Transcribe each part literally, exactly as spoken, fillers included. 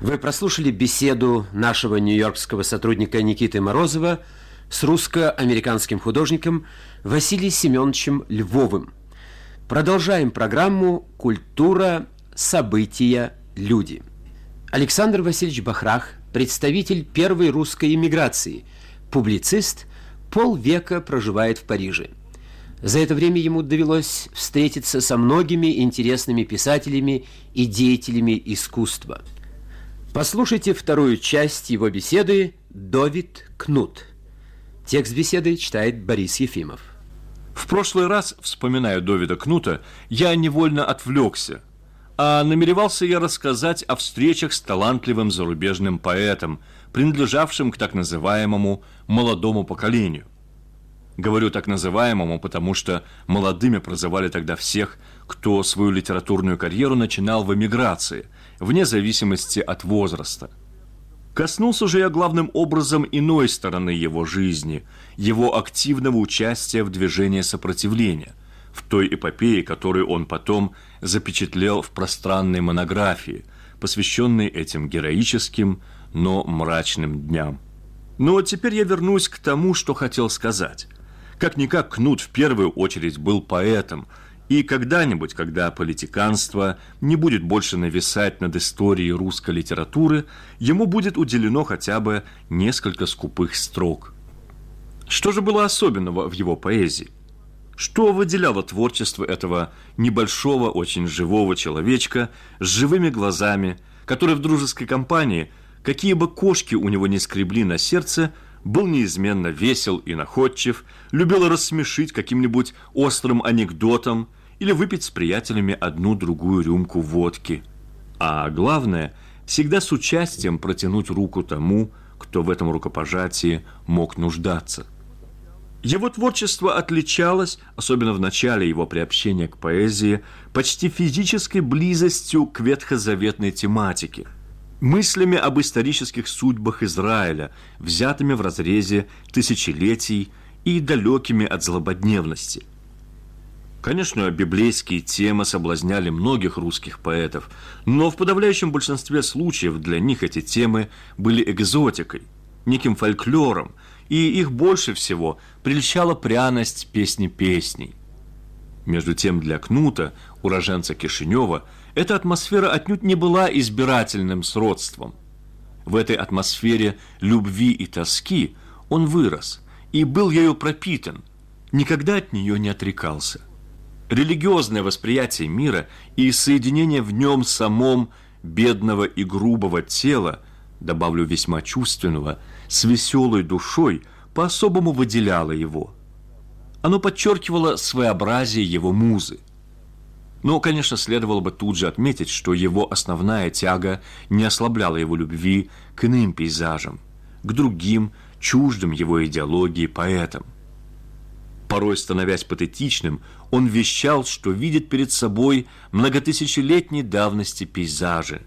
Вы прослушали беседу нашего нью-йоркского сотрудника Никиты Морозова с русско-американским художником Василием Семеновичем Львовым. Продолжаем программу «Культура, события, люди». Александр Васильевич Бахрах, представитель первой русской эмиграции, публицист, полвека проживает в Париже. За это время ему довелось встретиться со многими интересными писателями и деятелями искусства. Послушайте вторую часть его беседы «Довид Кнут». Текст беседы читает Борис Ефимов. В прошлый раз, вспоминая Довида Кнута, я невольно отвлекся, а намеревался я рассказать о встречах с талантливым зарубежным поэтом, принадлежавшим к так называемому «молодому поколению». Говорю так называемому, потому что молодыми прозывали тогда всех, кто свою литературную карьеру начинал в эмиграции, вне зависимости от возраста. Коснулся же я главным образом иной стороны его жизни, его активного участия в движении сопротивления, в той эпопее, которую он потом запечатлел в пространной монографии, посвященной этим героическим, но мрачным дням. Но теперь я вернусь к тому, что хотел сказать. Как-никак Кнут в первую очередь был поэтом, и когда-нибудь, когда политиканство не будет больше нависать над историей русской литературы, ему будет уделено хотя бы несколько скупых строк. Что же было особенного в его поэзии? Что выделяло творчество этого небольшого, очень живого человечка с живыми глазами, который в дружеской компании, какие бы кошки у него ни скребли на сердце, был неизменно весел и находчив, любил рассмешить каким-нибудь острым анекдотом или выпить с приятелями одну-другую рюмку водки. А главное, всегда с участием протянуть руку тому, кто в этом рукопожатии мог нуждаться. Его творчество отличалось, особенно в начале его приобщения к поэзии, почти физической близостью к ветхозаветной тематике, мыслями об исторических судьбах Израиля, взятыми в разрезе тысячелетий и далекими от злободневности. Конечно, библейские темы соблазняли многих русских поэтов, но в подавляющем большинстве случаев для них эти темы были экзотикой, неким фольклором, и их больше всего прельщала пряность песни песней. Между тем для Кнута, уроженца Кишинева, эта атмосфера отнюдь не была избирательным сродством. В этой атмосфере любви и тоски он вырос и был ею пропитан, никогда от нее не отрекался. Религиозное восприятие мира и соединение в нем самом бедного и грубого тела, добавлю весьма чувственного, с веселой душой по-особому выделяло его. Оно подчеркивало своеобразие его музы. Но, конечно, следовало бы тут же отметить, что его основная тяга не ослабляла его любви к иным пейзажам, к другим, чуждым его идеологии поэтам. Порой, становясь патетичным, он вещал, что видит перед собой многотысячелетней давности пейзажи.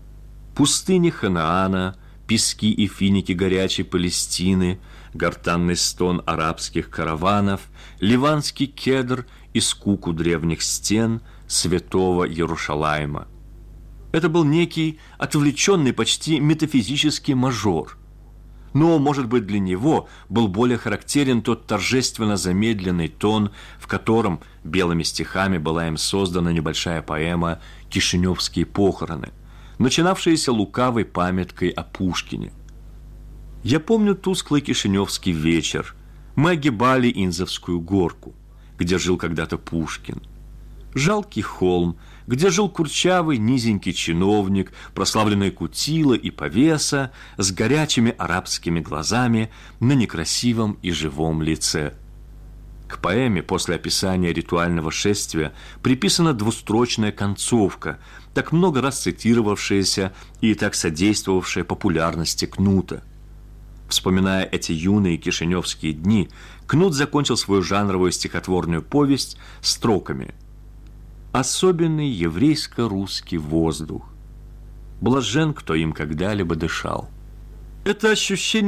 Пустыни Ханаана, пески и финики горячей Палестины, гортанный стон арабских караванов, ливанский кедр и скуку древних стен святого Иерушалайма. Это был некий отвлеченный, почти метафизический мажор. Но, может быть, для него был более характерен тот торжественно замедленный тон, в котором белыми стихами была им создана небольшая поэма «Кишиневские похороны», начинавшаяся лукавой памяткой о Пушкине. Я помню тусклый кишиневский вечер. Мы огибали Инзовскую горку, где жил когда-то Пушкин. Жалкий холм, где жил курчавый низенький чиновник, прославленный Кутила и Повеса, с горячими арабскими глазами на некрасивом и живом лице. К поэме после описания ритуального шествия приписана двустрочная концовка, так много раз цитировавшаяся и так содействовавшая популярности Кнута. Вспоминая эти юные кишиневские дни, Кнут закончил свою жанровую стихотворную повесть строками: «Особенный еврейско-русский воздух. Блажен, кто им когда-либо дышал». Это ощущение